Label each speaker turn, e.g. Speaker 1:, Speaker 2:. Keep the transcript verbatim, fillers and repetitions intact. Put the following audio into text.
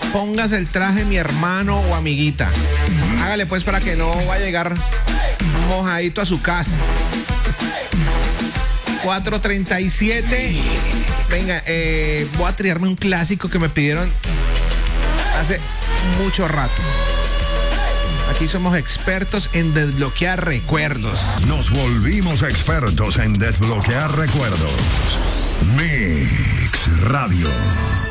Speaker 1: póngase el traje mi hermano o amiguita. Hágale pues para que no va a llegar mojadito a su casa. cuatro treinta y siete. Venga, eh, voy a triarme un clásico que me pidieron hace mucho rato. Aquí somos expertos en desbloquear recuerdos.
Speaker 2: Nos volvimos expertos en desbloquear recuerdos. Mix Radio.